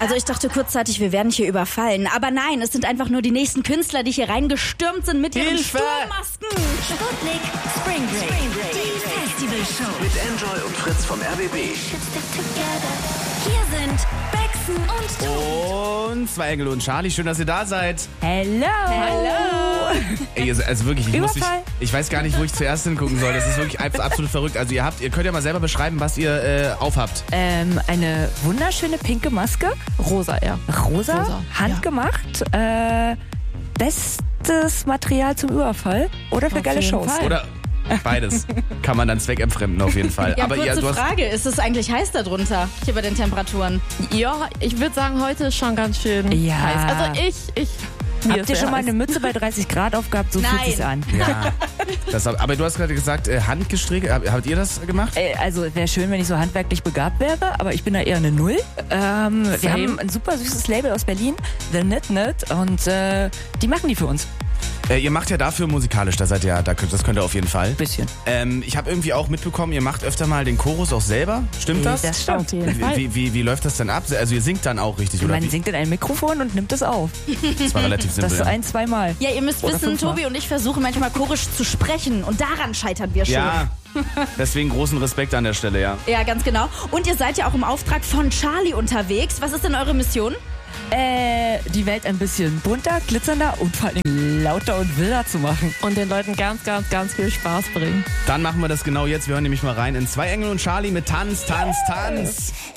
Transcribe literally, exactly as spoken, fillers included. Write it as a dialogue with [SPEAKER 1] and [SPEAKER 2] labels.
[SPEAKER 1] Also ich dachte kurzzeitig, wir werden hier überfallen. Aber nein, es sind einfach nur die nächsten Künstler, die hier reingestürmt sind mit ihren
[SPEAKER 2] Hilfe!
[SPEAKER 1] Sturmmasken.
[SPEAKER 3] Sputnik Spring Break. Die Festivalshow.
[SPEAKER 2] Mit Enjoy und Fritz vom R B B.
[SPEAKER 3] Hier sind Bexen und Tobi.
[SPEAKER 2] Und zwei Engel und Charlie, schön, dass ihr da seid.
[SPEAKER 4] Hello.
[SPEAKER 1] Hallo.
[SPEAKER 2] Ey, ihr- also wirklich, ich, muss mich,
[SPEAKER 4] Überfall.
[SPEAKER 2] ich weiß gar nicht, wo ich zuerst hingucken soll. Das ist wirklich ab- absolut verrückt. Also ihr habt, ihr könnt ja mal selber beschreiben, was ihr äh, aufhabt.
[SPEAKER 4] Ähm, eine wunderschöne pinke Maske.
[SPEAKER 5] Rosa, ja.
[SPEAKER 4] Rosa,
[SPEAKER 5] Rosa,
[SPEAKER 4] handgemacht. Äh, bestes Material zum Überfall oder für
[SPEAKER 5] Auf
[SPEAKER 4] geile
[SPEAKER 5] jeden
[SPEAKER 4] Shows.
[SPEAKER 5] Fall.
[SPEAKER 2] Oder beides. Kann man dann zweckentfremden auf jeden Fall.
[SPEAKER 1] Ja,
[SPEAKER 2] Aber
[SPEAKER 1] kurze
[SPEAKER 2] ihr, du hast,
[SPEAKER 1] Frage, ist es eigentlich heiß darunter, hier bei den Temperaturen?
[SPEAKER 5] Ja, ich würde sagen, heute ist schon ganz schön
[SPEAKER 4] Ja.
[SPEAKER 5] heiß. Also ich, ich, mir
[SPEAKER 4] Habt
[SPEAKER 5] ist
[SPEAKER 4] ihr
[SPEAKER 5] sehr
[SPEAKER 4] schon mal
[SPEAKER 5] heiß.
[SPEAKER 4] eine Mütze bei dreißig Grad aufgehabt? So fühlt
[SPEAKER 1] Nein.
[SPEAKER 4] sich's an.
[SPEAKER 2] ja, das, hab- aber du hast gerade gesagt, äh, handgestrickt. Hab, habt ihr das gemacht?
[SPEAKER 4] Äh, Also wäre schön, wenn ich so handwerklich begabt wäre, aber ich bin da eher eine Null. Ähm, wir haben ein super süßes Label aus Berlin, The Knit Knit, und äh, die machen die für uns.
[SPEAKER 2] Äh, ihr macht ja dafür musikalisch, da seid ihr, da könnt, das könnt ihr auf jeden Fall.
[SPEAKER 4] Bisschen.
[SPEAKER 2] Ähm, ich habe irgendwie auch mitbekommen, ihr macht öfter mal den Chorus auch selber. Stimmt das?
[SPEAKER 4] Das stimmt.
[SPEAKER 5] Auf jeden
[SPEAKER 2] Wie,
[SPEAKER 5] Fall.
[SPEAKER 2] wie, wie, wie läuft das denn ab? Also ihr singt dann auch richtig, oder
[SPEAKER 4] Man
[SPEAKER 2] wie?
[SPEAKER 4] singt in ein Mikrofon und nimmt es auf.
[SPEAKER 2] Das war relativ simpel.
[SPEAKER 4] Das so
[SPEAKER 2] ja.
[SPEAKER 4] ein, zweimal.
[SPEAKER 1] Ja, ihr müsst
[SPEAKER 4] Oder
[SPEAKER 1] wissen,
[SPEAKER 4] fünfmal.
[SPEAKER 1] Tobi und ich versuchen manchmal chorisch zu sprechen und daran scheitern wir schon.
[SPEAKER 2] Ja, deswegen großen Respekt an der Stelle, ja.
[SPEAKER 1] Ja, ganz genau. Und ihr seid ja auch im Auftrag von Charlie unterwegs. Was ist denn eure Mission?
[SPEAKER 4] Äh, die Welt ein bisschen bunter, glitzernder und vor allem lauter und wilder zu machen.
[SPEAKER 5] Und den Leuten ganz, ganz, ganz viel Spaß bringen.
[SPEAKER 2] Dann machen wir das genau jetzt. Wir hören nämlich mal rein in Zwei Engel und Charlie mit Tanz, Tanz, Tanz.